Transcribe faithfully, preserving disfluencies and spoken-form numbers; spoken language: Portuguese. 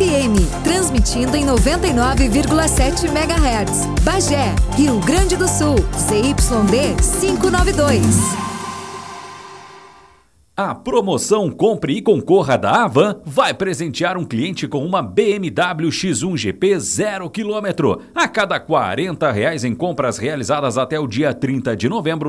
M, transmitindo em noventa e nove vírgula sete megahertz. Bagé, Rio Grande do Sul, Z Y D quinhentos e noventa e dois. A promoção Compre e Concorra da Havan vai presentear um cliente com uma B M W X um G P zero quilômetro. A cada quarenta reais em compras realizadas até o dia trinta de novembro,